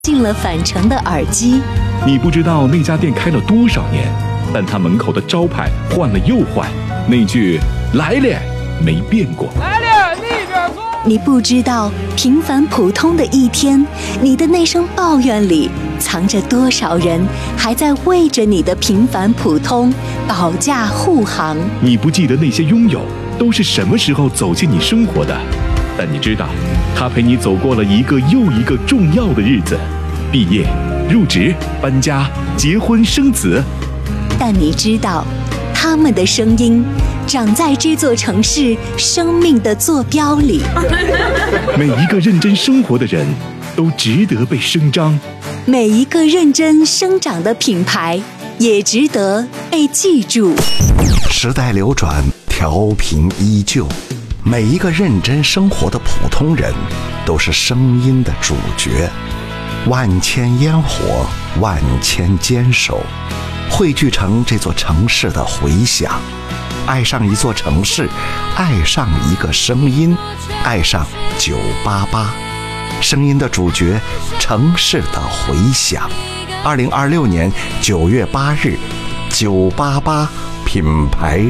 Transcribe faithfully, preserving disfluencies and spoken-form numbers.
进了返程的耳机。 你不知道那家店开了多少年，但他门口的招牌换了又换，那句来了没变过。 来了，那边坐。 你不知道平凡普通的一天，你的那声抱怨里藏着多少人还在为着你的平凡普通保驾护航。 你不记得那些拥有都是什么时候走进你生活的，但你知道他陪你走过了一个又一个重要的日子，毕业、入职、搬家、结婚、生子。 但你知道他们的声音长在这座城市生命的坐标里。 每一个认真生活的人都值得被声张， 每一个认真生长的品牌也值得被记住。 时代流转，调频依旧，每一个认真生活的普通人都是声音的主角。万千烟火，万千坚守，汇聚成这座城市的回响。爱上一座城市，爱上一个声音，爱上九八八，声音的主角，城市的回响。二零二六年九月八日，九八八品牌